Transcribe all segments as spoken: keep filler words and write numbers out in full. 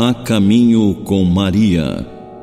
A Caminho com Maria.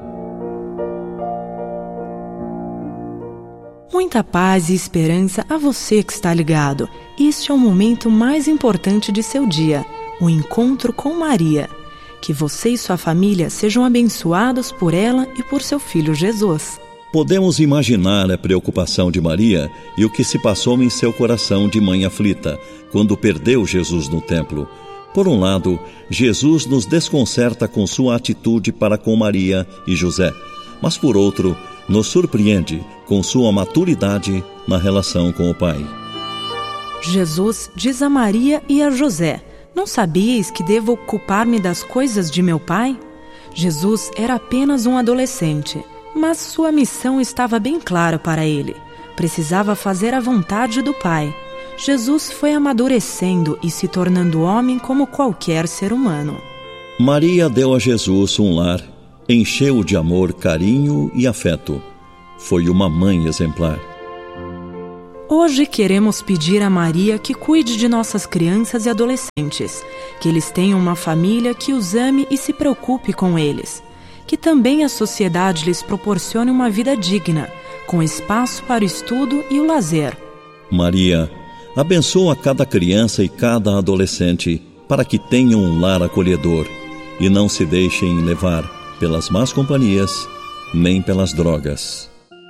Muita paz e esperança a você que está ligado. Este é o momento mais importante de seu dia, o encontro com Maria. Que você e sua família sejam abençoados por ela e por seu filho Jesus. Podemos imaginar a preocupação de Maria e o que se passou em seu coração de mãe aflita, quando perdeu Jesus no templo. Por um lado, Jesus nos desconcerta com sua atitude para com Maria e José, mas por outro, nos surpreende com sua maturidade na relação com o Pai. Jesus diz a Maria e a José: não sabíeis que devo ocupar-me das coisas de meu Pai? Jesus era apenas um adolescente, mas sua missão estava bem clara para ele. Precisava fazer a vontade do Pai. Jesus foi amadurecendo e se tornando homem como qualquer ser humano. Maria deu a Jesus um lar, encheu-o de amor, carinho e afeto. Foi uma mãe exemplar. Hoje queremos pedir a Maria que cuide de nossas crianças e adolescentes, que eles tenham uma família que os ame e se preocupe com eles, que também a sociedade lhes proporcione uma vida digna, com espaço para o estudo e o lazer. Maria, abençoa cada criança e cada adolescente para que tenham um lar acolhedor e não se deixem levar pelas más companhias nem pelas drogas.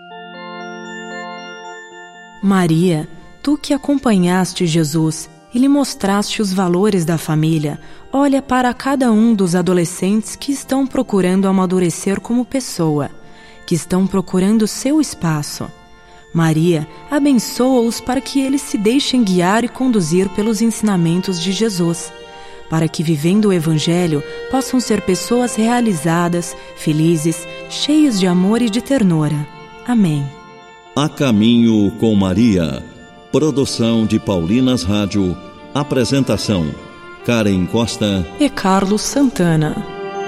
Maria, tu que acompanhaste Jesus e lhe mostraste os valores da família, olha para cada um dos adolescentes que estão procurando amadurecer como pessoa, que estão procurando seu espaço. Maria, abençoa-os para que eles se deixem guiar e conduzir pelos ensinamentos de Jesus, para que, vivendo o Evangelho, possam ser pessoas realizadas, felizes, cheias de amor e de ternura. Amém. A Caminho com Maria. Produção de Paulinas Rádio. Apresentação: Karen Costa e Carlos Santana.